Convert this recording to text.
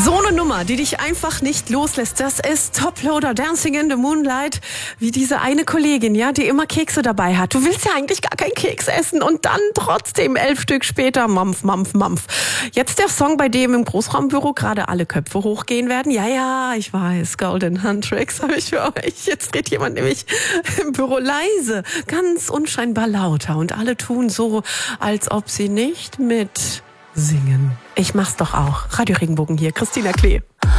So eine Nummer, die dich einfach nicht loslässt, das ist Toploader, Dancing in the Moonlight, wie diese eine Kollegin, ja, die immer Kekse dabei hat. Du willst ja eigentlich gar keinen Keks essen und dann trotzdem 11 Stück später, Mampf, Mampf, Mampf. Jetzt der Song, bei dem im Großraumbüro gerade alle Köpfe hochgehen werden. Ja, ich weiß, Golden Handtricks habe ich für euch. Jetzt dreht jemand nämlich im Büro leise, ganz unscheinbar lauter und alle tun so, als ob sie nicht mit singen. Ich mach's doch auch. Radio Regenbogen hier, Christina Klee.